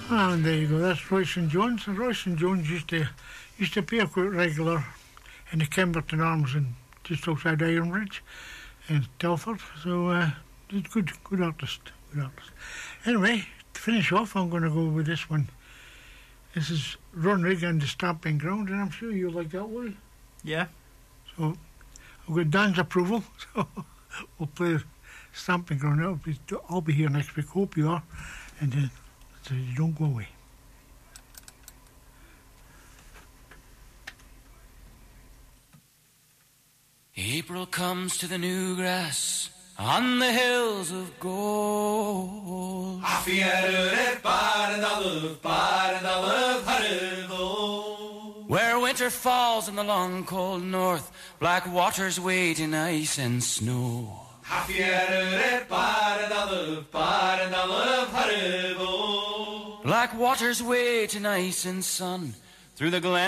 And there you go, that's Royce and Jones. And Royce and Jones used to appear quite regular in the Kimberton Arms and just outside Ironbridge in Telford. So he's good artist, good artist. Anyway, to finish off, I'm going to go with this one. This is Runrig and the Stamping Ground, and I'm sure you'll like that one. Yeah. So I've got Dan's approval, so we'll play Stamping Ground. I'll be here next week, hope you are, and so you don't go away. April comes to the new grass on the hills of gold. Where winter falls in the long cold north, black waters wait in ice and snow. Black waters wait in ice and sun through the glen.